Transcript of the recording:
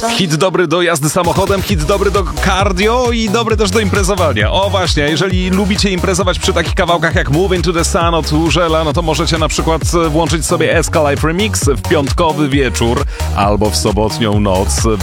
Hit dobry do jazdy samochodem, hit dobry do cardio i dobry też do imprezowania. O właśnie, jeżeli lubicie imprezować przy takich kawałkach jak Move Into The Sun od Urzela, no to możecie na przykład włączyć sobie SK Live Remix w piątkowy wieczór albo w sobotnią noc.